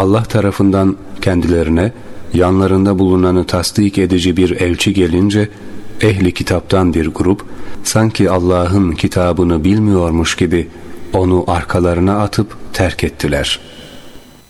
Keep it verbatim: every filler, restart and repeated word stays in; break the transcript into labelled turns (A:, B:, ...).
A: Allah tarafından kendilerine yanlarında bulunanı tasdik edici bir elçi gelince, ehli kitaptan bir grup sanki Allah'ın kitabını bilmiyormuş gibi onu arkalarına atıp terk ettiler.